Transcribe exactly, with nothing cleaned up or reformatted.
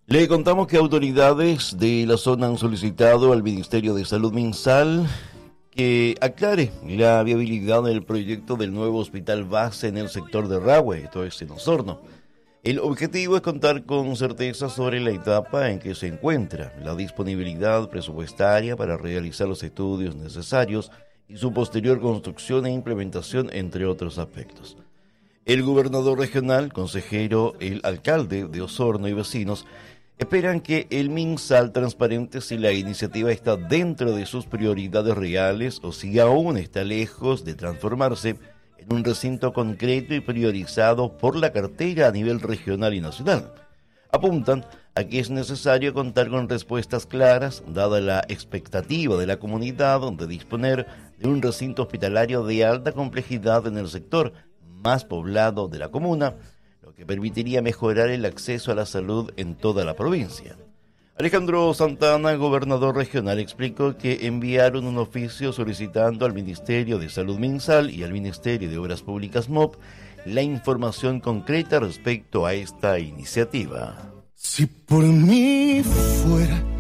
Le contamos que autoridades de la zona han solicitado al Ministerio de Salud Minsal que aclare la viabilidad del proyecto del nuevo hospital base en el sector de Rahue, esto es en Osorno. El objetivo es contar con certeza sobre la etapa en que se encuentra, la disponibilidad presupuestaria para realizar los estudios necesarios y su posterior construcción e implementación, entre otros aspectos. El gobernador regional, consejero, el alcalde de Osorno y vecinos esperan que el Minsal transparente si la iniciativa está dentro de sus prioridades reales o si aún está lejos de transformarse en un recinto concreto y priorizado por la cartera a nivel regional y nacional. Apuntan a que es necesario contar con respuestas claras, dada la expectativa de la comunidad de disponer de un recinto hospitalario de alta complejidad en el sector más poblado de la comuna, lo que permitiría mejorar el acceso a la salud en toda la provincia. Alejandro Santana, gobernador regional, explicó que enviaron un oficio solicitando al Ministerio de Salud Minsal y al Ministerio de Obras Públicas M O P la información concreta respecto a esta iniciativa. Si por mí fuera,